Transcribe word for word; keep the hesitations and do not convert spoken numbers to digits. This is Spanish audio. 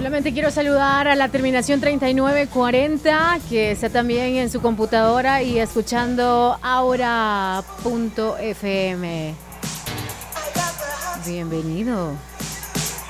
Solamente quiero saludar a la terminación treinta y nueve cuarenta, que está también en su computadora y escuchando aura punto f m. Bienvenido.